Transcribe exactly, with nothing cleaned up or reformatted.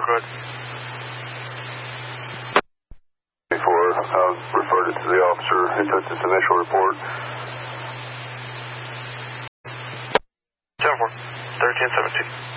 go ahead. Before, uh, referred it to the officer who took this initial report. ten four, thirteen seventeen.